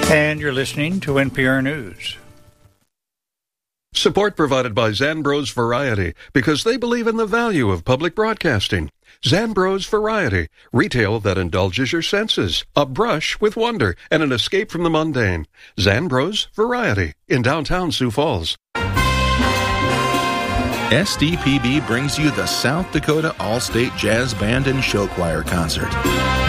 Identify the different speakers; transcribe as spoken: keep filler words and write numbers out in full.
Speaker 1: And you're listening to N P R News.
Speaker 2: Support provided by Zambros Variety, because they believe in the value of public broadcasting. Zambros Variety, retail that indulges your senses, a brush with wonder, and an escape from the mundane. Zambros Variety in downtown Sioux Falls.
Speaker 3: S D P B brings you the South Dakota All-State Jazz Band and Show Choir Concert.